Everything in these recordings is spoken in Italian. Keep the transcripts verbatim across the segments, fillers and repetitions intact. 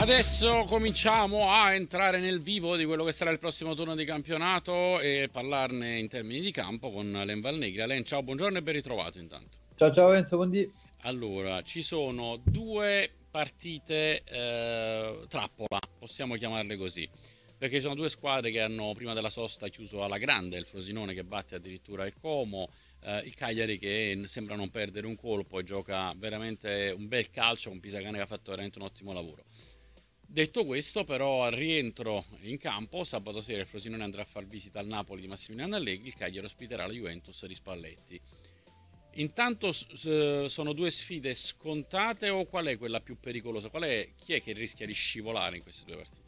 Adesso cominciamo a entrare nel vivo di quello che sarà il prossimo turno di campionato e parlarne in termini di campo con Len Valnegri. Len, ciao, buongiorno e ben ritrovato intanto. Ciao ciao Enzo, buondì. Allora, ci sono due partite eh, trappola, possiamo chiamarle così, perché ci sono due squadre che hanno prima della sosta chiuso alla grande, il Frosinone che batte addirittura il Como, eh, il Cagliari che sembra non perdere un colpo e gioca veramente un bel calcio con Pisacane che ha fatto veramente un ottimo lavoro. Detto questo, però, al rientro in campo, sabato sera il Frosinone andrà a far visita al Napoli di Massimiliano Allegri, il Cagliari ospiterà la Juventus di Spalletti. Intanto s- sono due sfide scontate o qual è quella più pericolosa? Qual è, chi è che rischia di scivolare in queste due partite?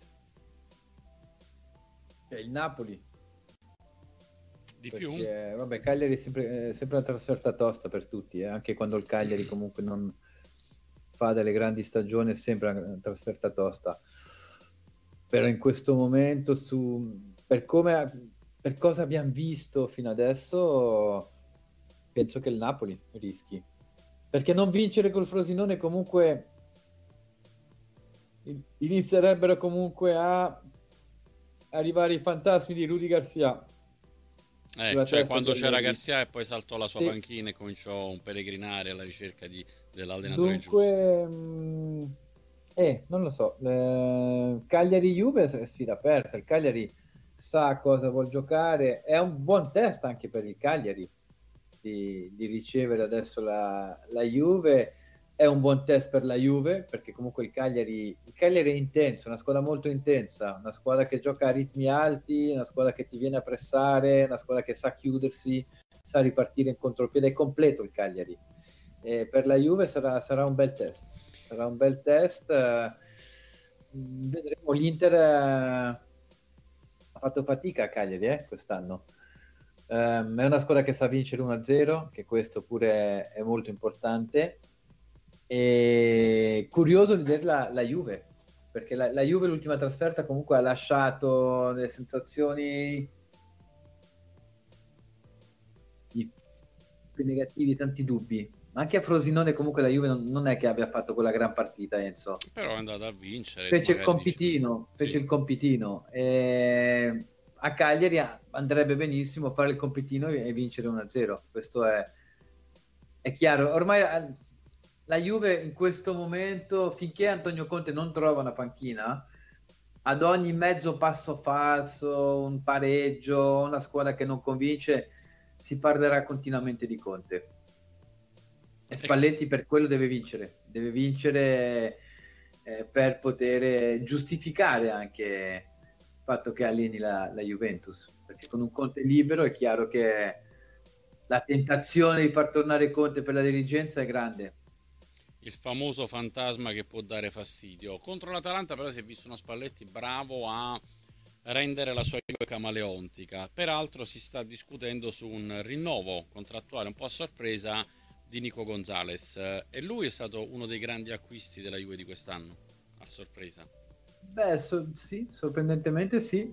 È il Napoli. Di più? Perché, vabbè, Cagliari è sempre, è sempre una trasferta tosta per tutti, eh? Anche quando il Cagliari comunque non fa delle grandi stagioni, è sempre una trasferta tosta. Però in questo momento, su, per come, per cosa abbiamo visto fino adesso, penso che il Napoli rischi. Perché non vincere col Frosinone comunque inizierebbero comunque a arrivare i fantasmi di Rudy Garcia Eh, sulla cioè testa di quando c'era Allegri. Garcia e poi saltò la sua Sì, panchina e cominciò un peregrinare alla ricerca di, dell'allenatore giusto. dunque, mh, eh, non lo so. Eh, Cagliari-Juve è sfida aperta. Il Cagliari sa cosa vuol giocare. È un buon test anche per il Cagliari di, di ricevere adesso la, la Juve. È un buon test per la Juve perché comunque il Cagliari, il Cagliari è intenso, una squadra molto intensa, una squadra che gioca a ritmi alti, una squadra che ti viene a pressare, una squadra che sa chiudersi, sa ripartire in contropiede. È completo il Cagliari. Eh, per la Juve sarà, sarà un bel test. Sarà un bel test. Eh, vedremo. L'Inter eh, ha fatto fatica a Cagliari eh, quest'anno. Um, è una squadra che sa vincere uno a zero, che questo pure è molto importante. E curioso di vedere la, la Juve, perché la, la Juve l'ultima trasferta comunque ha lasciato delle sensazioni più negativi, tanti dubbi. Ma anche a Frosinone comunque la Juve non, non è che abbia fatto quella gran partita, Enzo. Però è andata a vincere, tu Fece il magari dici... compitino, fece Sì. il compitino. E a Cagliari andrebbe benissimo fare il compitino e vincere uno a zero. Questo è, è chiaro. Ormai eh, la Juve in questo momento, finché Antonio Conte non trova una panchina, ad ogni mezzo passo falso, un pareggio, una squadra che non convince, si parlerà continuamente di Conte. E E Spalletti per quello deve vincere, deve vincere eh, per poter giustificare anche il fatto che alleni la, la Juventus, perché con un Conte libero è chiaro che la tentazione di far tornare Conte per la dirigenza è grande. il famoso fantasma che può dare fastidio. Contro l'Atalanta però si è visto uno Spalletti bravo a rendere la sua Juve camaleontica. Peraltro si sta discutendo su un rinnovo contrattuale un po' a sorpresa di Nico Gonzalez e lui è stato uno dei grandi acquisti della Juve di quest'anno, a sorpresa. Beh, so, sì, sorprendentemente sì.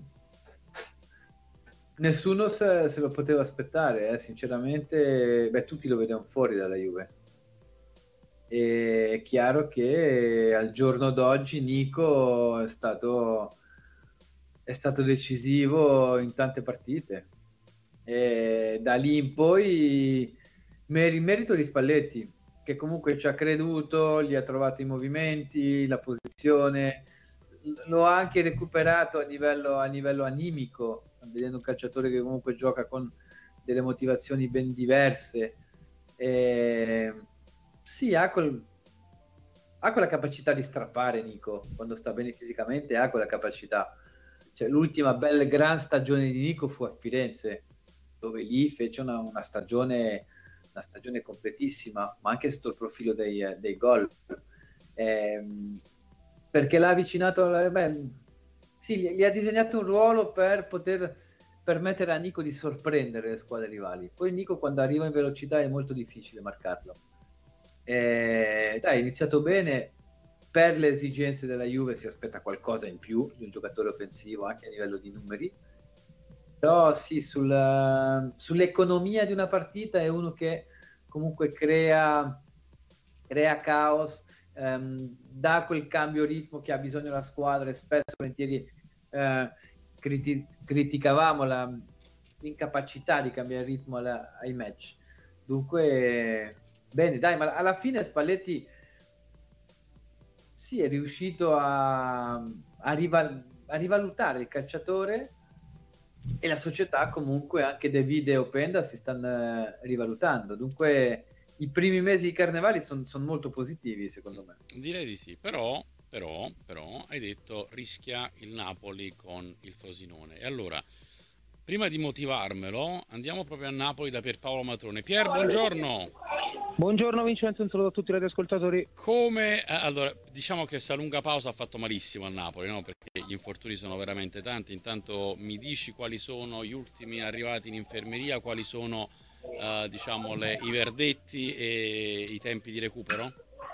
Nessuno se, se lo poteva aspettare, eh. Sinceramente, beh, tutti lo vedevano fuori dalla Juve. E è chiaro che al giorno d'oggi Nico è stato, è stato decisivo in tante partite. E da lì in poi mer- merito di Spalletti, che comunque ci ha creduto, gli ha trovato i movimenti, la posizione, l- lo ha anche recuperato a livello, a livello animico, vedendo un calciatore che comunque gioca con delle motivazioni ben diverse. E, sì, ha, quel, ha quella capacità di strappare Nico, quando sta bene fisicamente ha quella capacità. Cioè, l'ultima bella gran stagione di Nico fu a Firenze, dove lì fece una, una stagione una stagione completissima, ma anche sotto il profilo dei, dei gol. Eh, perché l'ha avvicinato, beh, sì, gli, gli ha disegnato un ruolo per poter permettere a Nico di sorprendere le squadre rivali. Poi Nico quando arriva in velocità è molto difficile marcarlo. Eh, dai, è iniziato bene, per le esigenze della Juve si aspetta qualcosa in più di un giocatore offensivo anche a livello di numeri, però sì, sul, sull'economia di una partita è uno che comunque crea, crea caos, ehm, dà quel cambio ritmo che ha bisogno la squadra, e spesso volentieri eh, criti- criticavamo la, l'incapacità di cambiare ritmo alla, ai match. Dunque, bene, dai, ma alla fine Spalletti sì, è riuscito a, a, rival- a rivalutare il calciatore, e la società comunque, anche De Vide e Openda, si stanno eh, rivalutando. Dunque i primi mesi di Carnevali sono son molto positivi, secondo me. Direi di sì, però, però, però hai detto rischia il Napoli con il Frosinone. E allora, prima di motivarmelo, andiamo proprio a Napoli da Pierpaolo Matrone. Pier, buongiorno. Buongiorno Vincenzo, un saluto a tutti i radioascoltatori. Come, eh, allora, diciamo che questa lunga pausa ha fatto malissimo al Napoli, no? Perché gli infortuni sono veramente tanti. Intanto mi dici quali sono gli ultimi arrivati in infermeria, quali sono, eh, diciamo, le, i verdetti e i tempi di recupero?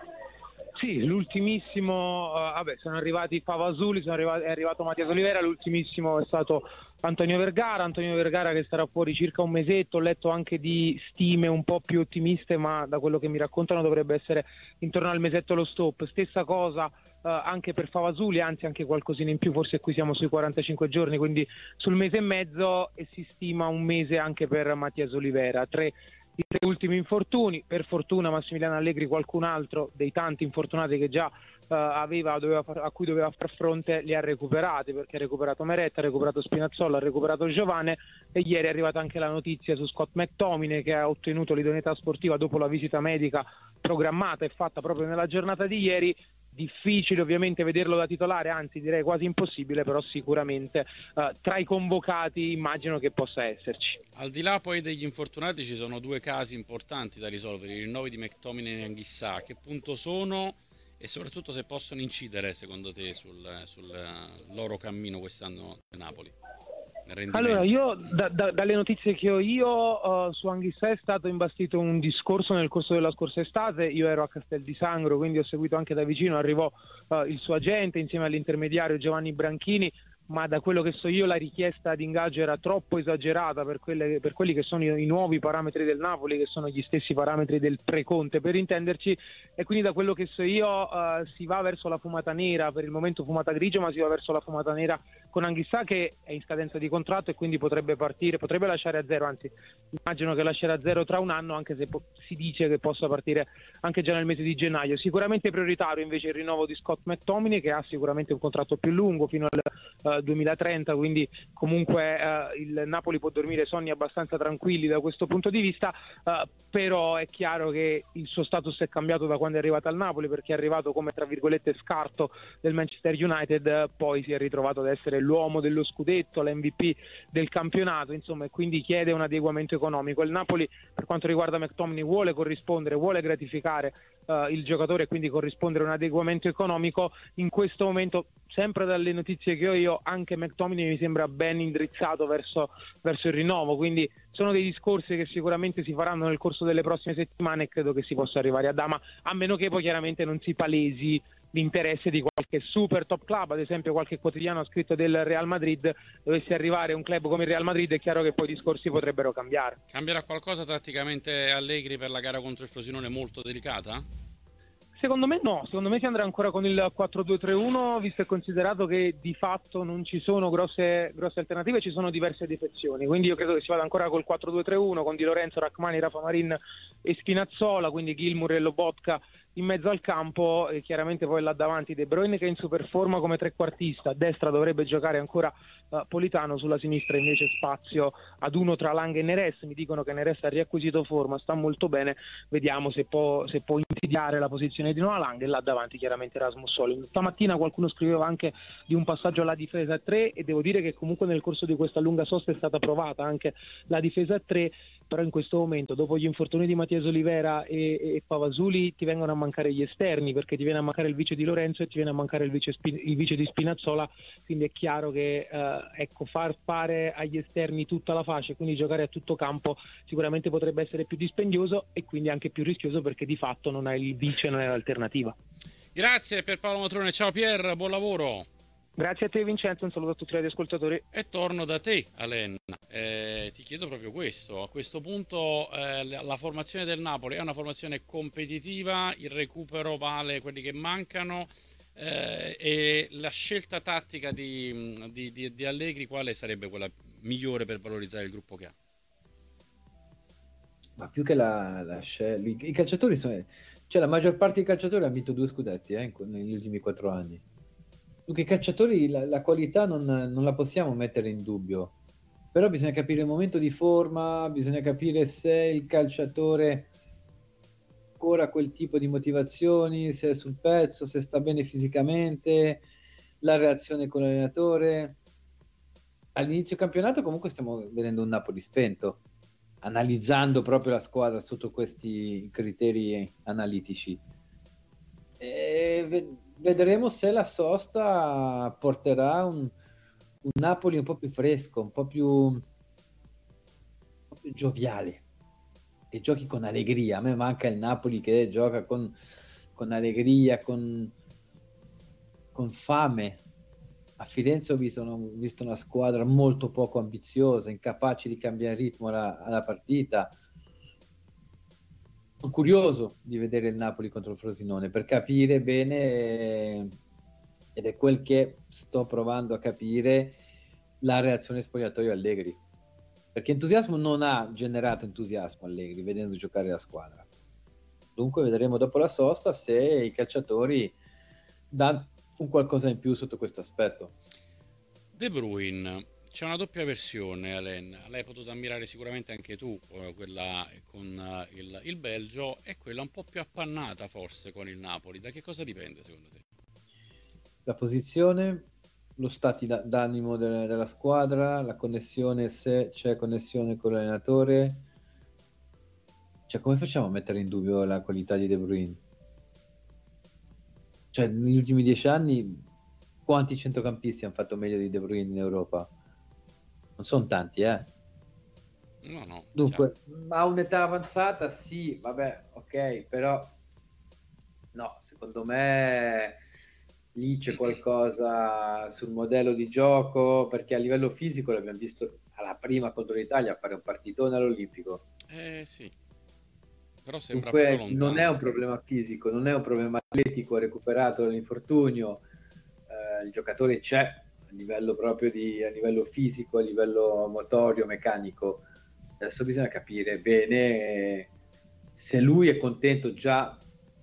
Sì, l'ultimissimo, uh, vabbè, sono arrivati Favasuli, sono arrivati, è arrivato Mattias Olivera, l'ultimissimo è stato Antonio Vergara, Antonio Vergara che starà fuori circa un mesetto. Ho letto anche di stime un po' più ottimiste, ma da quello che mi raccontano dovrebbe essere intorno al mesetto lo stop. Stessa cosa uh, anche per Favasuli, anzi anche qualcosina in più, forse qui siamo sui quarantacinque giorni, quindi sul mese e mezzo, e si stima un mese anche per Mattias Olivera. Tre I tre ultimi infortuni, per fortuna Massimiliano Allegri qualcun altro dei tanti infortunati che già uh, aveva, doveva far, a cui doveva far fronte li ha recuperati, perché ha recuperato Meretta, ha recuperato Spinazzola, ha recuperato Giovane, e ieri è arrivata anche la notizia su Scott McTominay, che ha ottenuto l'idoneità sportiva dopo la visita medica programmata e fatta proprio nella giornata di ieri. Difficile ovviamente vederlo da titolare, anzi direi quasi impossibile, però sicuramente uh, tra i convocati immagino che possa esserci. Al di là poi degli infortunati ci sono due casi importanti da risolvere, i rinnovi di McTominay e Anghissà. A che punto sono e soprattutto se possono incidere secondo te sul, sul loro cammino quest'anno a Napoli? Allora, io da, da, dalle notizie che ho io uh, su Anghissà è stato imbastito un discorso nel corso della scorsa estate. Io ero a Castel di Sangro, quindi ho seguito anche da vicino. Arrivò uh, il suo agente insieme all'intermediario Giovanni Branchini, ma da quello che so io la richiesta di ingaggio era troppo esagerata per, quelle, per quelli che sono i, i nuovi parametri del Napoli, che sono gli stessi parametri del pre-Conte, per intenderci, e quindi da quello che so io uh, si va verso la fumata nera, per il momento fumata grigia, ma si va verso la fumata nera con Anghissà, che è in scadenza di contratto e quindi potrebbe partire, potrebbe lasciare a zero, anzi immagino che lascerà a zero tra un anno, anche se po- si dice che possa partire anche già nel mese di gennaio. Sicuramente prioritario invece il rinnovo di Scott McTominay, che ha sicuramente un contratto più lungo fino al uh, duemilatrenta, quindi comunque uh, il Napoli può dormire sonni abbastanza tranquilli da questo punto di vista, uh, però è chiaro che il suo status è cambiato da quando è arrivato al Napoli, perché è arrivato come tra virgolette scarto del Manchester United, uh, poi si è ritrovato ad essere l'uomo dello scudetto, l'M V P del campionato, insomma, e quindi chiede un adeguamento economico. Il Napoli, per quanto riguarda McTominay, vuole corrispondere, vuole gratificare uh, il giocatore e quindi corrispondere a un adeguamento economico. In questo momento, sempre dalle notizie che ho io, anche McTominay mi sembra ben indirizzato verso, verso il rinnovo, quindi sono dei discorsi che sicuramente si faranno nel corso delle prossime settimane e credo che si possa arrivare a Dama, a meno che poi chiaramente non si palesi l'interesse di qualche super top club, ad esempio qualche quotidiano ha scritto del Real Madrid. Dovesse arrivare un club come il Real Madrid, è chiaro che poi i discorsi potrebbero cambiare. Cambierà qualcosa tatticamente Allegri per la gara contro il Frosinone, molto delicata? Secondo me no, secondo me si andrà ancora con il quattro due tre uno, visto e considerato che di fatto non ci sono grosse, grosse alternative, ci sono diverse defezioni, quindi io credo che si vada ancora col quattro due tre uno con Di Lorenzo, Rachmani, Rafa Marin e Spinazzola, quindi Gilmour e Lobotka in mezzo al campo, e chiaramente poi là davanti De Bruyne che è in super forma come trequartista, a destra dovrebbe giocare ancora uh, Politano, sulla sinistra invece spazio ad uno tra Lang e Neres. Mi dicono che Neres ha riacquisito forma, sta molto bene, vediamo se può, se può insidiare la posizione di Noah Lang, e là davanti chiaramente Rasmus Holm. Stamattina qualcuno scriveva anche di un passaggio alla difesa a tre, e devo dire che comunque nel corso di questa lunga sosta è stata provata anche la difesa a tre, però in questo momento, dopo gli infortuni di Mattias Olivera e, e Favasuli, ti vengono a mancare gli esterni, perché ti viene a mancare il vice di Lorenzo e ti viene a mancare il vice, il vice di Spinazzola, quindi è chiaro che eh, ecco, far fare agli esterni tutta la fascia, quindi giocare a tutto campo, sicuramente potrebbe essere più dispendioso e quindi anche più rischioso, perché di fatto non hai il vice, non hai l'alternativa. Grazie per Paolo Matrone, ciao Pier, buon lavoro. Grazie a te Vincenzo, un saluto a tutti gli ascoltatori. E torno da te, Alen. Eh, ti chiedo proprio questo. A questo punto eh, la formazione del Napoli è una formazione competitiva, il recupero vale quelli che mancano, eh, e la scelta tattica di, di, di, di Allegri quale sarebbe quella migliore per valorizzare il gruppo che ha? Ma più che la, la scelta, i, i calciatori sono, cioè la maggior parte dei calciatori ha vinto due scudetti eh, in- negli ultimi quattro anni. Dunque, i calciatori, la, la qualità non, non la possiamo mettere in dubbio, però bisogna capire il momento di forma, bisogna capire se il calciatore ancora ha quel tipo di motivazioni, se è sul pezzo, se sta bene fisicamente, la reazione con l'allenatore. All'inizio campionato comunque stiamo vedendo un Napoli spento, analizzando proprio la squadra sotto questi criteri analitici. E ve- vedremo se la sosta porterà un, un Napoli un po' più fresco, un po' più, un po' più gioviale, che giochi con allegria. A me manca il Napoli che gioca con, con allegria, con, con fame. A Firenze ho visto, una, ho visto una squadra molto poco ambiziosa, incapace di cambiare ritmo alla, alla partita. Sono curioso di vedere il Napoli contro il Frosinone per capire bene, eh, ed è quel che sto provando a capire, la reazione spogliatoio Allegri, perché entusiasmo non ha generato entusiasmo Allegri vedendo giocare la squadra. Dunque vedremo dopo la sosta se i calciatori danno un qualcosa in più sotto questo aspetto. De Bruyne, c'è una doppia versione, Alen. L'hai potuto ammirare sicuramente anche tu, eh, quella con eh, il, il Belgio, e quella un po' più appannata forse con il Napoli. Da che cosa dipende secondo te? La posizione, lo stato d'animo de- della squadra, la connessione, se c'è connessione con l'allenatore. Cioè, come facciamo a mettere in dubbio la qualità di De Bruyne? Cioè, negli ultimi dieci anni, quanti centrocampisti hanno fatto meglio di De Bruyne in Europa? Non sono tanti, eh? No, no, Dunque, chiaro. a un'età avanzata, sì, vabbè, ok, però no, secondo me lì c'è qualcosa sul modello di gioco, perché a livello fisico l'abbiamo visto alla prima contro l'Italia fare un partitone all'Olimpico. Eh sì, però sembra proprio Dunque non è un lontano. problema fisico, non è un problema atletico, ha recuperato l'infortunio, eh, il giocatore c'è a livello proprio di, a livello fisico, a livello motorio, meccanico. Adesso bisogna capire bene eh, se lui è contento già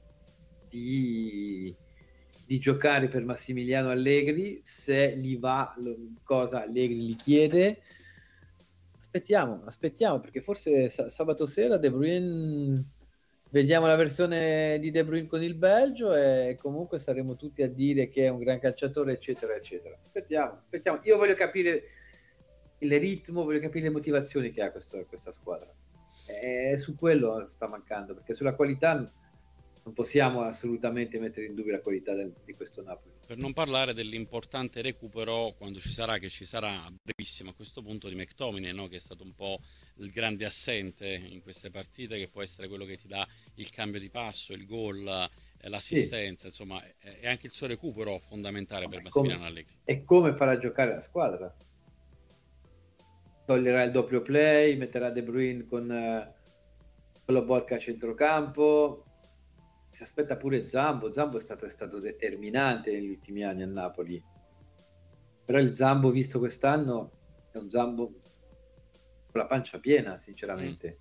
di, di giocare per Massimiliano Allegri, se gli va lo- cosa Allegri gli chiede. Aspettiamo, aspettiamo, perché forse sa- sabato sera De Bruyne, vediamo la versione di De Bruyne con il Belgio e comunque saremo tutti a dire che è un gran calciatore, eccetera, eccetera. Aspettiamo, aspettiamo. Io voglio capire il ritmo, voglio capire le motivazioni che ha questo, questa squadra. E su quello sta mancando, perché sulla qualità non possiamo assolutamente mettere in dubbio la qualità del, di questo Napoli. Per non parlare dell'importante recupero, quando ci sarà, che ci sarà a brevissimo a questo punto, di McTominay, no? Che è stato un po' il grande assente in queste partite, che può essere quello che ti dà il cambio di passo, il gol, eh, Sì, l'assistenza, insomma, è, è anche il suo recupero fondamentale per è come, Massimiliano Allegri. è come farà giocare la squadra. Toglierà il doppio play, metterà De Bruyne con, eh, con la Borca a centrocampo. Si aspetta pure Zambo. Zambo è stato, è stato determinante negli ultimi anni a Napoli. Però il Zambo visto quest'anno è un Zambo con la pancia piena, Mm. sinceramente.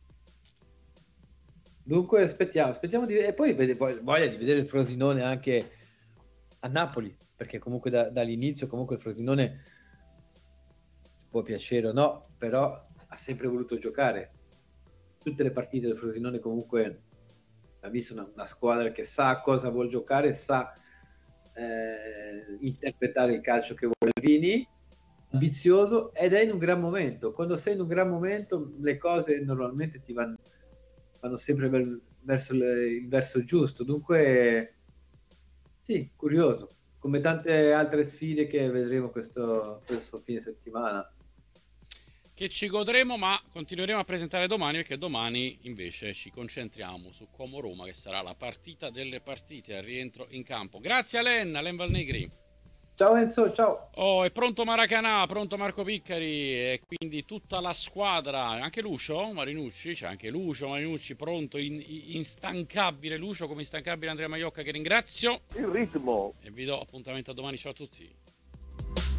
Dunque aspettiamo, aspettiamo di... e poi vede- poi voglia di vedere il Frosinone anche a Napoli, perché comunque da- dall'inizio comunque il Frosinone può piacere o no, però ha sempre voluto giocare. Tutte le partite del Frosinone comunque ha visto una, una squadra che sa cosa vuol giocare, sa eh, interpretare il calcio che vuole Vini, ambizioso ed è in un gran momento. Quando sei in un gran momento le cose normalmente ti vanno, vanno sempre ver- verso il, il verso giusto. Dunque sì, curioso, come tante altre sfide che vedremo questo, questo fine settimana. Che ci godremo, ma continueremo a presentare domani, perché domani invece ci concentriamo su Como Roma, che sarà la partita delle partite al rientro in campo. Grazie Alen, Alen Valnegri. Ciao Enzo, ciao. Oh, è pronto Maracanà, pronto Marco Piccari e quindi tutta la squadra, anche Lucio Marinucci, c'è anche Lucio Marinucci pronto, in, instancabile Lucio come instancabile Andrea Maiocca che ringrazio. Il ritmo. E vi do appuntamento a domani, ciao a tutti.